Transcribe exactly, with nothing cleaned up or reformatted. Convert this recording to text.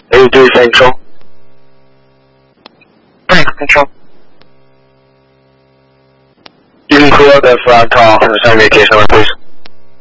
eighty Central. Bank Control. 英科的 flat call from San Vacation, please.